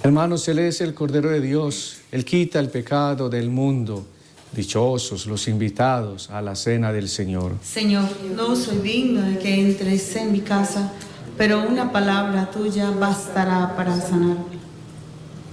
Hermanos, Él es el Cordero de Dios, Él quita el pecado del mundo. Dichosos los invitados a la cena del Señor. Señor, no soy digno de que entres en mi casa, pero una palabra tuya bastará para sanarme.